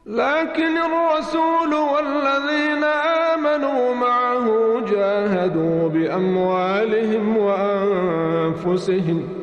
لكن الرسول والذين آمنوا معه جاهدوا بأموالهم وأنفسهم